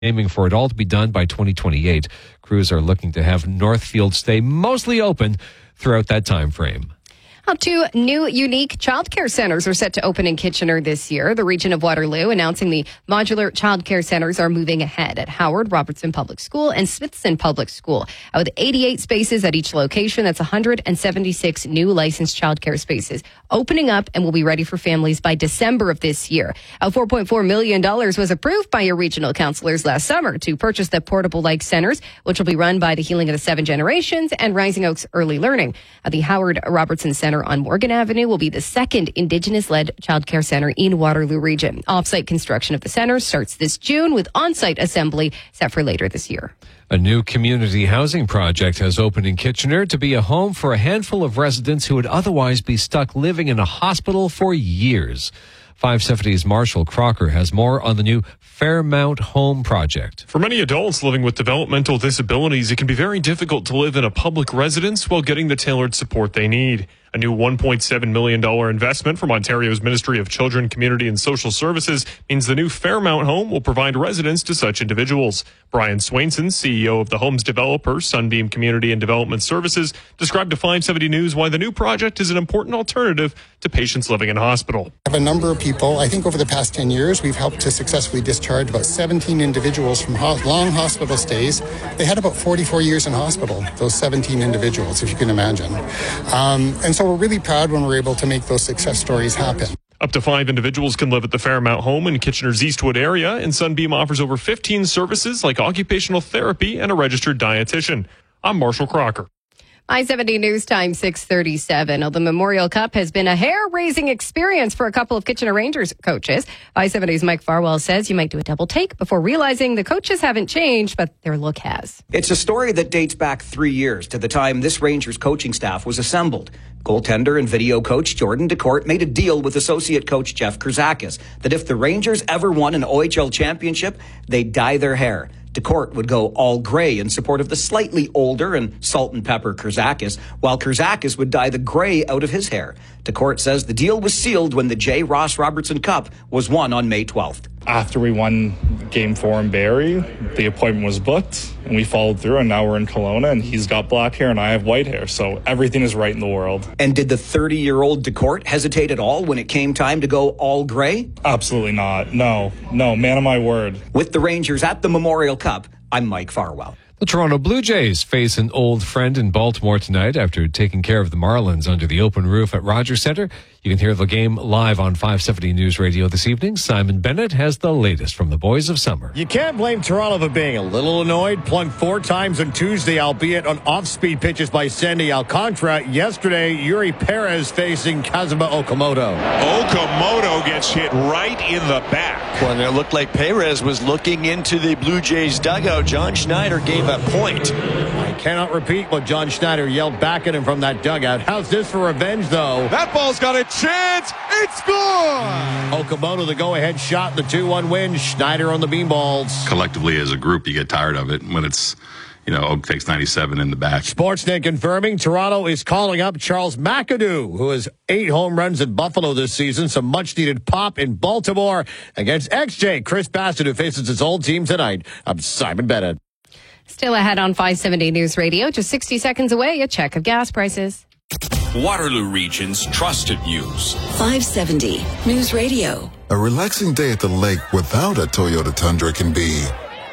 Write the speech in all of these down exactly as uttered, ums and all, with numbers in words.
aiming for it all to be done by twenty twenty-eight. Crews are looking to have Northfield stay mostly open throughout that time frame. Up to new unique childcare centers are set to open in Kitchener this year. The region of Waterloo announcing the modular childcare centers are moving ahead at Howard, Robertson Public School, and Smithson Public School. With eighty-eight spaces at each location, that's one hundred seventy-six new licensed childcare spaces opening up and will be ready for families by December of this year. four point four million dollars was approved by your regional councillors last summer to purchase the portable-like centers, which will be run by the Healing of the Seven Generations and Rising Oaks Early Learning. The Howard Robertson Center on Morgan Avenue will be the second Indigenous-led childcare center in Waterloo region. Off-site construction of the center starts this June with on-site assembly set for later this year. A new community housing project has opened in Kitchener to be a home for a handful of residents who would otherwise be stuck living in a hospital for years. five seventy's Marshall Crocker has more on the new Fairmount Home project. For many adults living with developmental disabilities, it can be very difficult to live in a public residence while getting the tailored support they need. A new one point seven million dollars investment from Ontario's Ministry of Children, Community and Social Services means the new Fairmount Home will provide residence to such individuals. Brian Swainson, C E O of the home's developer, Sunbeam Community and Development Services, described to five seventy News why the new project is an important alternative to patients living in hospital. I have a number of people. I think over the past ten years, we've helped to successfully discharge about seventeen individuals from ho- long hospital stays. They had about forty-four years in hospital, those seventeen individuals, if you can imagine. Um, and so we're really proud when we're able to make those success stories happen. Up to five individuals can live at the Fairmount Home in Kitchener's Eastwood area, and Sunbeam offers over fifteen services like occupational therapy and a registered dietitian. I'm Marshall Crocker. I seventy News Time six thirty-seven. The Memorial Cup has been a hair-raising experience for a couple of Kitchener Rangers coaches. I seventy's Mike Farwell says you might do a double take before realizing the coaches haven't changed, but their look has. It's a story that dates back three years to the time this Rangers coaching staff was assembled. Goaltender and video coach Jordan DeCourt made a deal with associate coach Jeff Kurzakis that if the Rangers ever won an O H L championship, they'd dye their hair. DeCourt would go all gray in support of the slightly older and salt and pepper Kurzakis, while Kurzakis would dye the gray out of his hair. DeCourt says the deal was sealed when the J. Ross Robertson Cup was won on May twelfth. After we won Game four in Barrie, the appointment was booked, and we followed through, and now we're in Kelowna, and he's got black hair, and I have white hair, so everything is right in the world. And did the thirty-year-old DeCourt hesitate at all when it came time to go all gray? Absolutely not. No. No, man of my word. With the Rangers at the Memorial Cup, I'm Mike Farwell. The Toronto Blue Jays face an old friend in Baltimore tonight after taking care of the Marlins under the open roof at Rogers Centre. You can hear the game live on five seventy News Radio this evening. Simon Bennett has the latest from the Boys of Summer. You can't blame Toronto for being a little annoyed. Plunked four times on Tuesday, albeit on off-speed pitches by Sandy Alcantara. Yesterday, Yuri Perez facing Kazuma Okamoto. Okamoto gets hit right in the back. Well, and it looked like Perez was looking into the Blue Jays dugout. John Schneider gave a point. I cannot repeat what John Schneider yelled back at him from that dugout. How's this for revenge, though? That ball's got a chance. It's gone. Okamoto, the go-ahead shot, the two one win. Schneider on the beanballs. Collectively, as a group, you get tired of it when it's, you know, Oak takes ninety-seven in the back. Sportsnet confirming Toronto is calling up Charles McAdoo, who has eight home runs at Buffalo this season. Some much-needed pop in Baltimore against X J Chris Bassett, who faces his old team tonight. I'm Simon Bennett. Still ahead on five seventy News Radio, just sixty seconds away, a check of gas prices. Waterloo Region's trusted news. five seventy News Radio. A relaxing day at the lake without a Toyota Tundra can be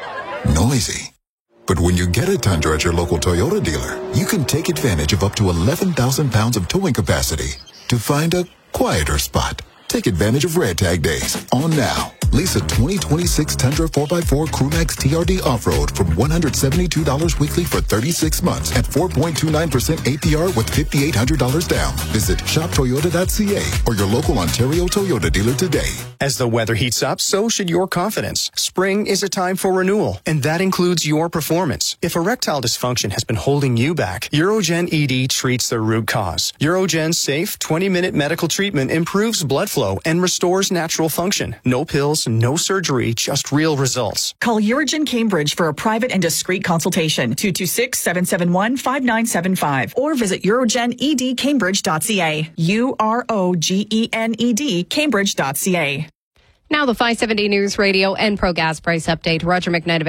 noisy. But when you get a Tundra at your local Toyota dealer, you can take advantage of up to eleven thousand pounds of towing capacity to find a quieter spot. Take advantage of Red Tag Days on now. Lease a twenty twenty-six Tundra four by four Crewmax T R D Off-Road from one hundred seventy-two dollars weekly for thirty-six months at four point two nine percent A P R with five thousand eight hundred dollars down. Visit shop toyota dot c a or your local Ontario Toyota dealer today. As the weather heats up, so should your confidence. Spring is a time for renewal, and that includes your performance. If erectile dysfunction has been holding you back, Urogen E D treats the root cause. Urogen's safe twenty-minute medical treatment improves blood flow and restores natural function. No pills, no surgery, just real results. Call Urogen Cambridge for a private and discreet consultation. two two six, seven seven one, five nine seven five or visit urogen e d cambridge dot c a. U R O G E N E D Cambridge dot c a. Now the five seventy News Radio and Pro Gas Price Update. Roger McKnight.